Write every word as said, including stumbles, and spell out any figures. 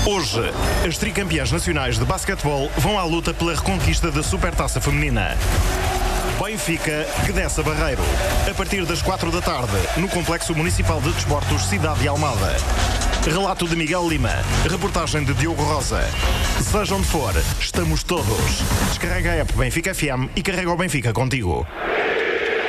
Hoje, as tricampeãs nacionais de basquetebol vão à luta pela reconquista da Supertaça Feminina. Benfica que desce a Barreiro. A partir das quatro da tarde, no Complexo Municipal de Desportos Cidade de Almada. Relato de Miguel Lima. Reportagem de Diogo Rosa. Seja onde for, estamos todos. Descarrega a app Benfica F M e carrega o Benfica contigo.